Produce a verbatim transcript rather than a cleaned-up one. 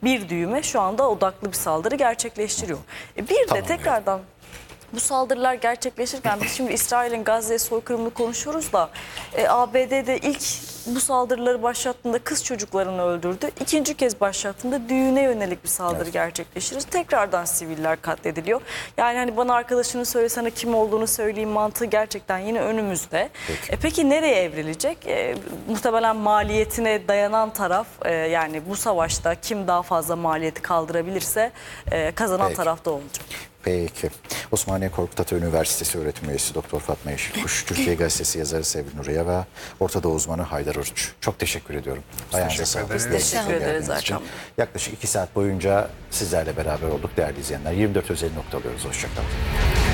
bir düğme şu anda odaklı bir saldırı gerçekleştiriyor. E bir Tamam, de tekrardan bu saldırılar gerçekleşirken biz şimdi İsrail'in Gazze'ye soykırımını konuşuyoruz da e, A B D'de ilk bu saldırıları başlattığında kız çocuklarını öldürdü. İkinci kez başlattığında düğüne yönelik bir saldırı Evet. gerçekleştirir. Tekrardan siviller katlediliyor. Yani hani bana arkadaşını söylesene kim olduğunu söyleyeyim mantığı gerçekten yine önümüzde. Peki. E, peki nereye evrilecek? E, muhtemelen maliyetine dayanan taraf e, yani bu savaşta kim daha fazla maliyeti kaldırabilirse e, kazanan Peki. taraf da olacak. Peki. Osmaniye Korkut Ata Üniversitesi öğretim üyesi Doktor Fatma Yeşilkuş, Türkiye Gazetesi yazarı Sevil Nuriye ve Orta Doğu uzmanı Haydar Oruç. Çok teşekkür ediyorum. Ayağınıza teşekkür sağlık. ederiz. Biz teşekkür ederiz Geldiğiniz için. Erkan. Yaklaşık iki saat boyunca sizlerle beraber olduk değerli izleyenler. yirmi dört özeli nokta alıyoruz. Hoşçakalın.